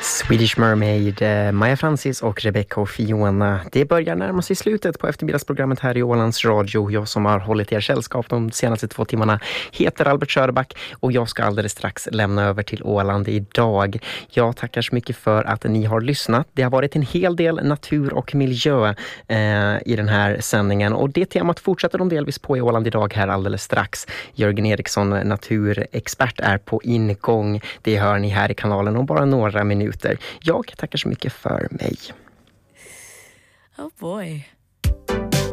Swedish Mermaid, Maja Francis och Rebecca och Fiona. Det börjar närma sig slutet på eftermiddagsprogrammet här i Ålands Radio. Jag som har hållit er sällskap de senaste 2 timmarna heter Albert Körback och jag ska alldeles strax lämna över till Åland idag. Jag tackar så mycket för att ni har lyssnat. Det har varit en hel del natur och miljö i den här sändningen och det temat fortsätter de delvis på i Åland idag här alldeles strax. Jörgen Eriksson, naturexpert, är på ingång. Det hör ni här i kanalen om bara några minuter. Jag tackar så mycket för mig. Oh boy.